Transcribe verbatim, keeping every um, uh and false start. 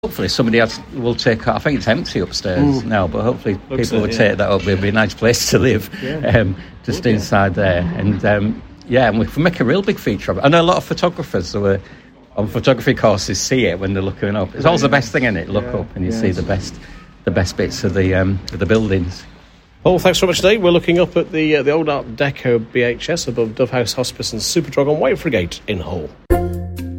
Hopefully somebody else will take. I think it's empty upstairs mm. now, but hopefully Looks people it, will yeah. take that up. It'll be a nice place to live, yeah. um, just Good, inside yeah. there. And um, yeah, and we can make a real big feature of it. I know a lot of photographers who are on photography courses see it when they're looking up. It's always yeah. the best thing, isn't it? Look yeah. up and you yeah. see the best, the best bits of the um, of the buildings. Paul, thanks very much today. We're looking up at the uh, the old Art Deco B H S above Dove House Hospice and Superdrug on White Frigate in Hull.